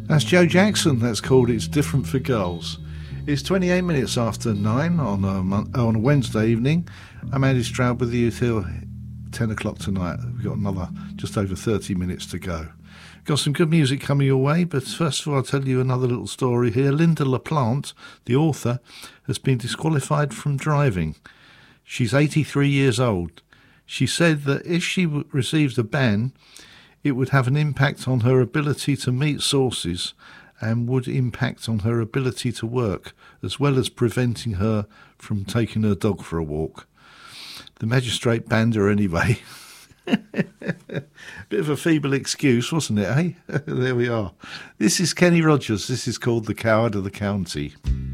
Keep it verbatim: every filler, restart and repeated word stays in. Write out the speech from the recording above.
That's Joe Jackson. That's called It's Different for Girls. It's twenty-eight minutes after nine on a, mon- on a Wednesday evening. I'm Andy Stroud with you till ten o'clock tonight. We've got another just over thirty minutes to go. Got some good music coming your way, but first of all I'll tell you another little story here. Linda LaPlante, the author, has been disqualified from driving. She's eighty-three years old. She said that if she w- receives a ban, it would have an impact on her ability to meet sources and would impact on her ability to work, as well as preventing her from taking her dog for a walk. The magistrate banned her anyway. Bit of a feeble excuse, wasn't it, eh? There we are. This is Kenny Rogers. This is called The Coward of the County.